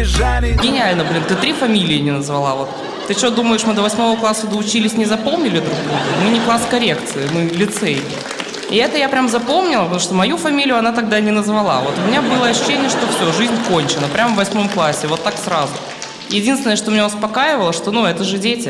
побежали. Гениально, блин, ты 3 фамилии не назвала. Вот. Ты что, думаешь, мы до 8 класса доучились, не запомнили друг друга? Мы не класс коррекции, мы лицей. И это я прям запомнила, потому что мою фамилию она тогда не назвала. Вот у меня было ощущение, что все, жизнь кончена, прямо в 8 классе, вот так сразу. Единственное, что меня успокаивало, что, это же дети.